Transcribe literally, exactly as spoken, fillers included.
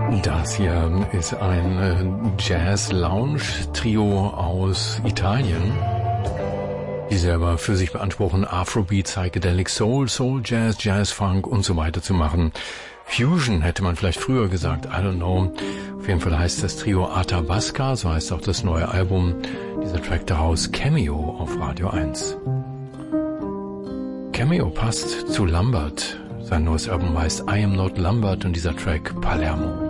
Das hier ist ein Jazz-Lounge-Trio aus Italien, die selber für sich beanspruchen, Afrobeat, Psychedelic Soul, Soul Jazz, Jazz Funk und so weiter zu machen. Fusion hätte man vielleicht früher gesagt, I don't know. Auf jeden Fall heißt das Trio Athabasca, so heißt auch das neue Album. Dieser Track daraus, Cameo auf Radio eins. Cameo passt zu Lambert. Sein neues Album heißt I Am Not Lambert und dieser Track Palermo.